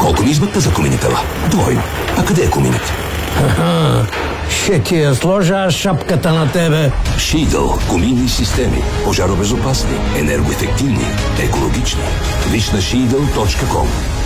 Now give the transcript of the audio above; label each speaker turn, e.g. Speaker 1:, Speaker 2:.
Speaker 1: Колко ми избъкта за куминитела? Двойно. А къде е куминът?
Speaker 2: Ще ти я сложа аз шапката на тебе.
Speaker 1: Шидъл. Куминни системи. Пожаробезопасни, енергоефективни, екологични. Виж на Шидъл.com.